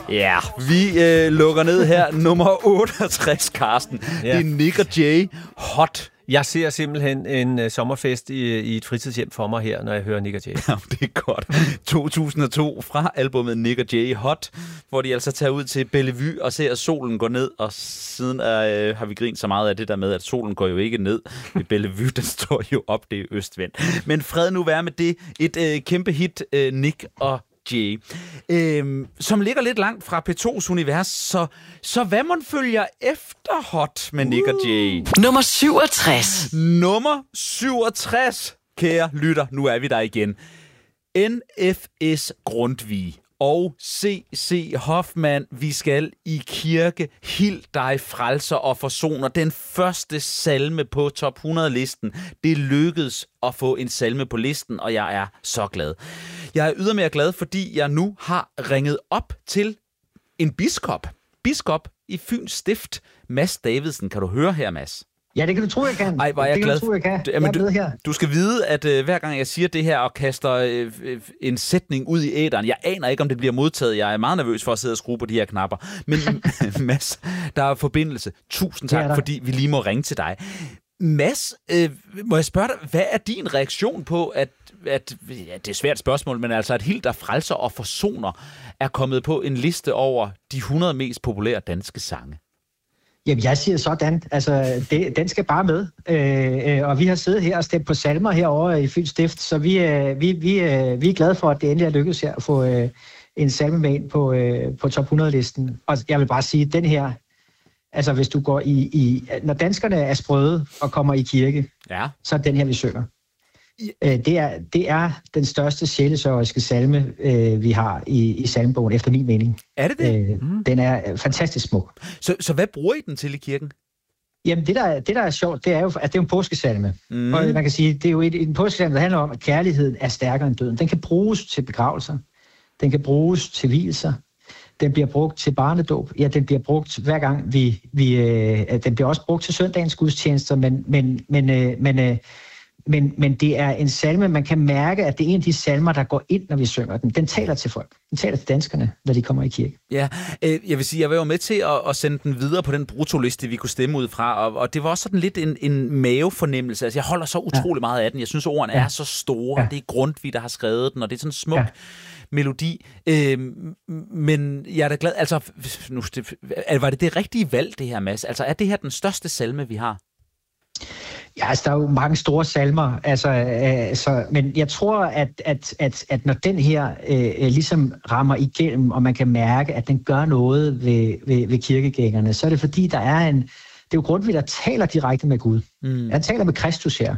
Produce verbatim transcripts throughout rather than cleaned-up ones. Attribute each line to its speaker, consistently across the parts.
Speaker 1: Ja, vi øh, lukker ned her. Nummer otteogtres, Carsten. Ja. Det er Nik og Jay. Hot.
Speaker 2: Jeg ser simpelthen en uh, sommerfest i, i et fritidshjem for mig her, når jeg hører Nik og Jay.
Speaker 1: Ja, det er godt. to tusind og to fra albumet Nik og Jay Hot, hvor de altså tager ud til Bellevue og ser, at solen går ned. Og siden øh, har vi grint så meget af det der med, at solen går jo ikke ned ved Bellevue. Den står jo op, det er østvendt. Men fred nu være med det. Et øh, kæmpe hit, øh, Nik og Jay, øhm, som ligger lidt langt fra P to's univers, så, så hvad man følger efter Hot med Nik og Jay?
Speaker 3: Nummer syvogtres.
Speaker 1: Nummer syvogtres, kære lytter, nu er vi der igen. N F S Grundtvig og C C Hoffmann, vi skal i kirke, hild dig frelser og forsoner. Den første salme på top hundrede-listen. Det lykkedes at få en salme på listen, og jeg er så glad. Jeg er ydermere glad, fordi jeg nu har ringet op til en biskop. Biskop i Fyns Stift. Mads Davidsen. Kan du høre her, Mads?
Speaker 4: Ja, det kan du tro, jeg kan.
Speaker 1: Ej, hvor er jeg
Speaker 4: det
Speaker 1: glad.
Speaker 4: kan du tro, jeg kan.
Speaker 1: Jamen,
Speaker 4: jeg er med her.
Speaker 1: Du, du skal vide, at øh, hver gang jeg siger det her og kaster øh, en sætning ud i æteren, jeg aner ikke, om det bliver modtaget. Jeg er meget nervøs for at sidde og skrue på de her knapper. Men Mads, der er forbindelse. Tusind tak, fordi vi lige må ringe til dig. Mads, øh, må jeg spørge dig, hvad er din reaktion på, at, at ja, det er et svært spørgsmål, men altså at Hild, der frelser og forsoner, er kommet på en liste over de hundrede mest populære danske sange?
Speaker 4: Jamen, jeg siger sådan. Altså, det, den skal bare med. Øh, øh, og vi har siddet her og stemt på salmer herovre i Fyns Stift, så vi, øh, vi, vi, øh, vi er glade for, at det endelig er lykkedes her at få øh, en salme med ind på, øh, på top hundrede-listen. Og jeg vil bare sige, den her, altså hvis du går i, i når danskerne er sprøde og kommer i kirke, ja. Så er den her, vi synger. Øh, det, er, det er den største sjælesørgeriske salme, øh, vi har i, i salmebogen, efter min mening.
Speaker 1: Er det det?
Speaker 4: Øh, mm. Den er fantastisk smuk.
Speaker 1: Så, så hvad bruger I den til i kirken?
Speaker 4: Jamen, det der, det der er sjovt, det er jo, at det er jo en påskesalme. Mm. Og man kan sige, det er jo et, en påskesalme, der handler om, at kærligheden er stærkere end døden. Den kan bruges til begravelser. Den kan bruges til vielser. Den bliver brugt til barnedåb. Ja, den bliver brugt hver gang vi... vi øh, den bliver også brugt til søndagens gudstjenester, men... men, men, øh, men øh, Men, men det er en salme, man kan mærke, at det er en af de salmer, der går ind, når vi synger den. Den taler til folk. Den taler til danskerne, når de kommer i kirke.
Speaker 1: Ja, øh, jeg vil sige, jeg var jo med til at, at sende den videre på den brutoliste, vi kunne stemme ud fra, og, og det var også sådan lidt en, en mavefornemmelse. Altså, jeg holder så utrolig ja. meget af den. Jeg synes, ordene ja. er så store. Ja. Det er Grundtvig, der har skrevet den, og det er sådan en smuk ja. melodi. Øh, men jeg er da glad. Altså, nu, var det det rigtige valg, det her, Mads? Altså, er det her den største salme, vi har?
Speaker 4: Ja, altså, der er jo mange store salmer, altså, øh, så, men jeg tror, at, at, at, at når den her øh, ligesom rammer igennem, og man kan mærke, at den gør noget ved, ved, ved kirkegængerne, så er det fordi, der er en... Det er jo Grundtvig, der taler direkte med Gud. Mm. Han taler med Kristus her.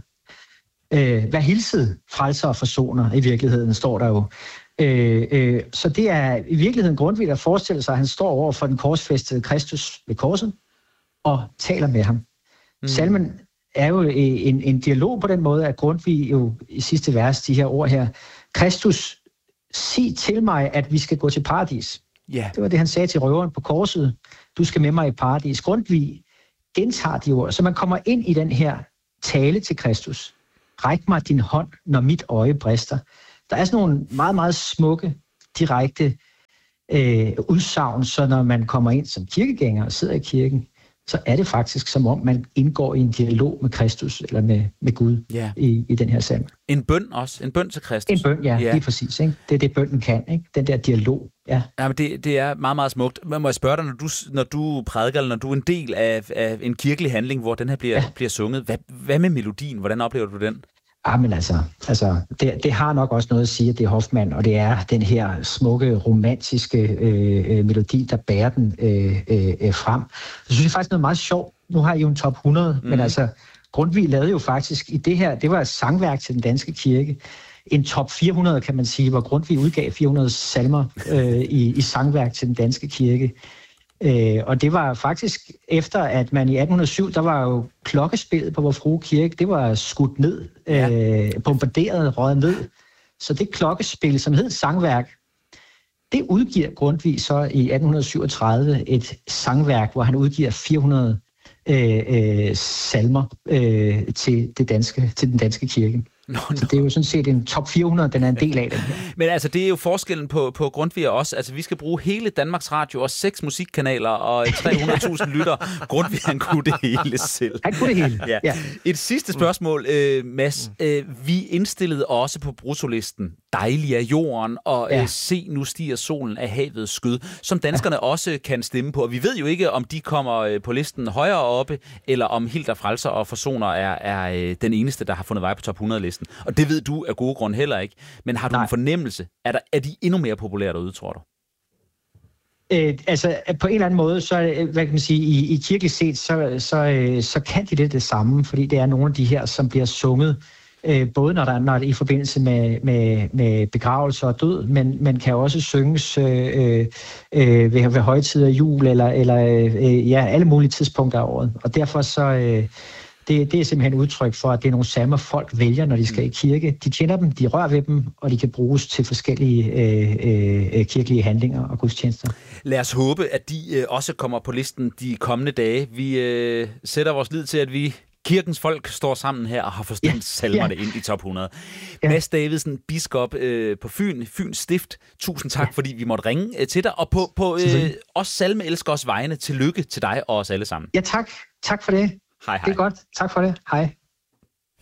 Speaker 4: Øh, Vær hilset, frelser og forsoner, i virkeligheden, står der jo. Øh, øh, så det er i virkeligheden Grundtvig, der forestiller sig, at han står over for den korsfæstede Kristus ved korset, og taler med ham. Mm. Salmen er jo en, en dialog på den måde, at Grundtvig jo i sidste vers, de her ord her, Kristus, sig til mig, at vi skal gå til paradis. Yeah. Det var det, han sagde til røveren på korset. Du skal med mig i paradis. Grundtvig gentager de ord, så man kommer ind i den her tale til Kristus. Ræk mig din hånd, når mit øje brister. Der er sådan nogle meget, meget smukke, direkte øh, udsagn, så når man kommer ind som kirkegænger og sidder i kirken, så er det faktisk som om, man indgår i en dialog med Kristus, eller med, med Gud yeah. i, i den her salme.
Speaker 1: En bøn også? En bøn til Kristus?
Speaker 4: En bøn, ja, yeah. lige præcis. Ikke? Det er det, bønnen kan, ikke? Den der dialog. Ja,
Speaker 1: ja men det, det er meget, meget smukt. Men må jeg spørge dig, når du, når du prædiker, eller når du er en del af, af en kirkelig handling, hvor den her bliver, ja. bliver sunget, hvad, hvad med melodien? Hvordan oplever du den?
Speaker 4: Ja, men altså, altså det, det har nok også noget at sige, at det er Hoffmann, og det er den her smukke, romantiske øh, melodi, der bærer den øh, øh, frem. Så synes jeg faktisk noget meget sjovt. Nu har I jo en top hundrede, mm. men altså, Grundtvig lavede jo faktisk i det her, det var et sangværk til den danske kirke, en top fire hundrede, kan man sige, hvor Grundtvig udgav fire hundrede salmer øh, i, i sangværk til den danske kirke. Øh, og det var faktisk efter, at man i atten hundrede og syv, der var jo klokkespillet på Vor Frue Kirke, det var skudt ned, øh, bombarderet, røget ned. Så det klokkespil, som hed sangværk, det udgiver Grundtvig så i atten syvogtredive et sangværk, hvor han udgiver fire hundrede øh, øh, salmer øh, til, det danske, til den danske kirke. Nå, nå. Så det er jo sådan set en top fire hundrede, den er en del af den her.
Speaker 1: Men altså, det er jo forskellen på, på Grundtvig og os. Altså, vi skal bruge hele Danmarks Radio og seks musikkanaler og tre hundrede tusind lytter. Grundtvig, han kunne det hele selv.
Speaker 4: Han kunne det hele,
Speaker 1: ja. Ja. Et sidste spørgsmål, øh, Mads. Øh, vi indstillede også på bruttolisten Dejlig er jorden, og ja. øh, Se, nu stiger solen af havets skød, som danskerne ja. også kan stemme på. Og vi ved jo ikke, om de kommer øh, på listen højere oppe, eller om Hilda Frelser og Forsoner er, er øh, den eneste, der har fundet vej på top hundrede-listen. Og det ved du af gode grunde heller ikke. Men har du Nej. en fornemmelse? Er, der, er de endnu mere populære derude, tror du?
Speaker 4: Øh, altså, på en eller anden måde, så hvad kan man sige, i, i kirkeligt set, så, så, så kan de det det samme, fordi det er nogle af de her, som bliver sunget, øh, både når der, når det er i forbindelse med, med, med begravelse og død, men, men kan også synges øh, øh, ved, ved højtider, jul, eller, eller øh, ja, alle mulige tidspunkter af året. Og derfor så... Øh, Det, det er simpelthen udtryk for, at det er nogle salmer, folk vælger, når de skal i kirke. De kender dem, de rører ved dem, og de kan bruges til forskellige øh, øh, kirkelige handlinger og gudstjenester.
Speaker 1: Lad os håbe, at de øh, også kommer på listen de kommende dage. Vi øh, sætter vores lid til, at vi kirkens folk står sammen her og har forstemt ja, salmerne ja. ind i top hundrede. Ja. Mads Davidsen, biskop øh, på Fyn, Fyns Stift. Tusind tak, ja. fordi vi måtte ringe øh, til dig. Og på, på øh, os salmeelskers vegne, tillykke til dig og os alle sammen.
Speaker 4: Ja, tak. Tak for det.
Speaker 1: Hej, hej.
Speaker 4: Det er godt. Tak for det. Hej.